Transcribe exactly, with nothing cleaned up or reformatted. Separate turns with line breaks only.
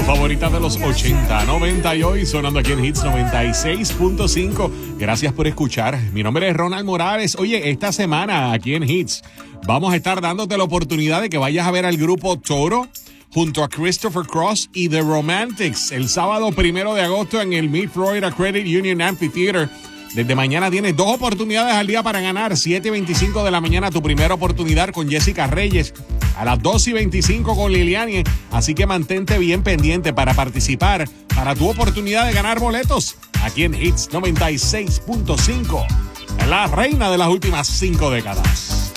favoritas de los ochenta, noventa y hoy sonando aquí en Hits noventa y seis punto cinco. Gracias por escuchar. Mi nombre es Ronald Morales. Oye, esta semana aquí en Hits vamos a estar dándote la oportunidad de que vayas a ver al grupo Toro junto a Christopher Cross y The Romantics el sábado primero de agosto en el Mid Florida Credit Union Amphitheater. Desde mañana tienes dos oportunidades al día para ganar. siete y veinticinco de la mañana tu primera oportunidad con Jessica Reyes. A las dos y veinticinco con Liliani. Así que mantente bien pendiente para participar para tu oportunidad de ganar boletos. Aquí en Hits noventa y seis punto cinco. La reina de las últimas cinco décadas.